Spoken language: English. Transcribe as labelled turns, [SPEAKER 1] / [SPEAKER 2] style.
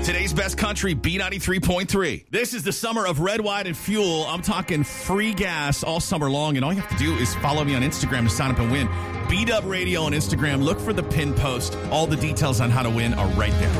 [SPEAKER 1] Today's best country, B93.3. This is the summer of red, white, and fuel. I'm talking free gas all summer long, and all you have to do is follow me on Instagram to sign up and win. B-Dub Radio on Instagram. Look for the pin post. All the details on how to win are right there.